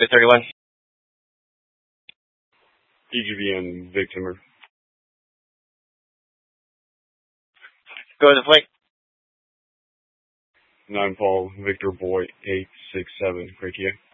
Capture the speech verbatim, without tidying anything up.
thirty-one. E G V N Victimer. Go to the flight. Nine Paul Victor Boy eight six seven. Great to you.